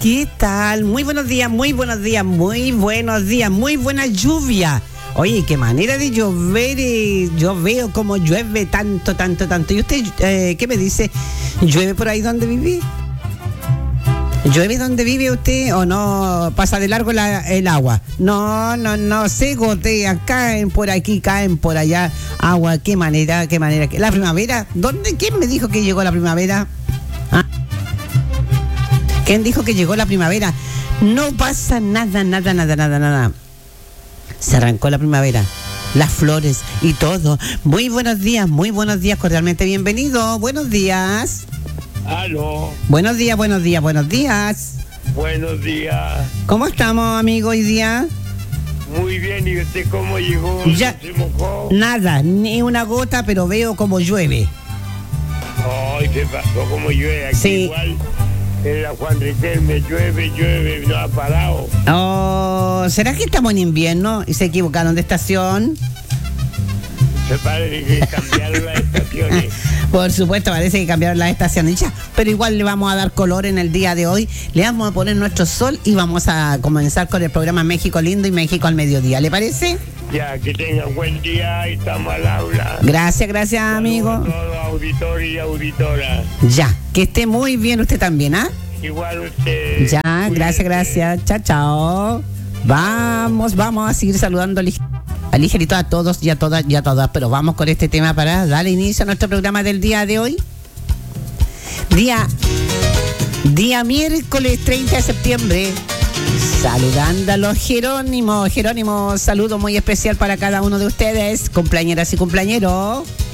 ¿Qué tal? Muy buenos días, muy buenos días, muy buenos días, muy buena lluvia. Oye, qué manera de llover. Yo veo como llueve tanto. ¿Y usted qué me dice? ¿Llueve por ahí donde vive? ¿Llueve donde vive usted o no pasa de largo el agua? No, se gotea, caen por aquí, caen por allá. Agua, qué manera. ¿La primavera? ¿Dónde? ¿Quién me dijo que llegó la primavera? ¿Ah? ¿Quién dijo que llegó la primavera? No pasa nada. Se arrancó la primavera, las flores y todo. Muy buenos días, cordialmente bienvenido. Buenos días. Aló. Buenos días. Buenos días. ¿Cómo estamos, amigo, hoy día? Muy bien, ¿y usted cómo llegó? Ya, ¿Se mojó? nada, ni una gota, pero veo como llueve. Ay, ¿qué pasó? ¿Cómo llueve? Aquí Sí. igual. En la Juan Riquelme llueve, no ha parado. Oh, ¿será que estamos en invierno y se equivocaron de estación? Se parece que cambiaron las estaciones. Por supuesto, parece que cambiaron las estaciones ya, pero igual le vamos a dar color en el día de hoy. Le vamos a poner nuestro sol y vamos a comenzar con el programa México Lindo y México al Mediodía. ¿Le parece? Ya, que tengan buen día y estamos al aula. Gracias, amigo. Saludos a todos, auditores y auditoras. Ya, que esté muy bien usted también, ¿ah? Igual usted. Ya, Cuídese. gracias. Chao. Vamos a seguir saludando al ligerito a todos y a todas, pero vamos con este tema para dar inicio a nuestro programa del día de hoy. Día miércoles 30 de septiembre. Saludando a los Jerónimos, saludo muy especial para cada uno de ustedes, cumpleañeras y cumpleañeros.